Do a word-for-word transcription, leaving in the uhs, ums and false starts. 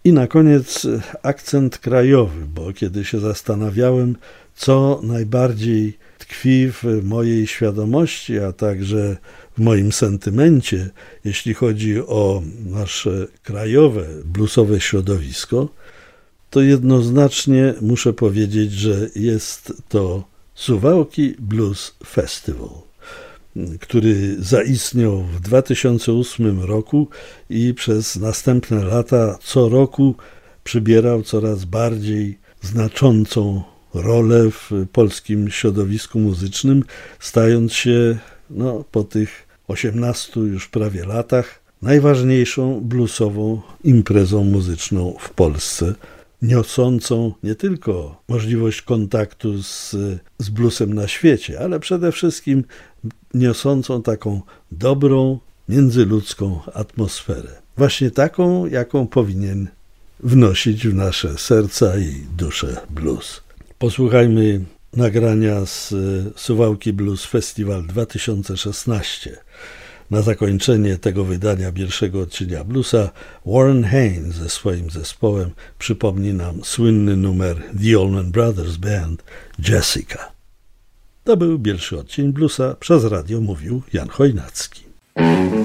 I na koniec akcent krajowy, bo kiedy się zastanawiałem, co najbardziej tkwi w mojej świadomości, a także w moim sentymencie, jeśli chodzi o nasze krajowe, bluesowe środowisko, to jednoznacznie muszę powiedzieć, że jest to Suwałki Blues Festival, który zaistniał w dwa tysiące ósmym roku i przez następne lata co roku przybierał coraz bardziej znaczącą rolę w polskim środowisku muzycznym, stając się no, po tych osiemnastu już prawie latach najważniejszą bluesową imprezą muzyczną w Polsce, niosącą nie tylko możliwość kontaktu z, z bluesem na świecie, ale przede wszystkim niosącą taką dobrą, międzyludzką atmosferę. Właśnie taką, jaką powinien wnosić w nasze serca i duszę blues. Posłuchajmy nagrania z Suwałki Blues Festival dwa tysiące szesnaście. Na zakończenie tego wydania pierwszego odcienia bluesa Warren Haynes ze swoim zespołem przypomni nam słynny numer The Allman Brothers Band Jessica. To był pierwszy odcień bluesa, przez radio mówił Jan Chojnacki.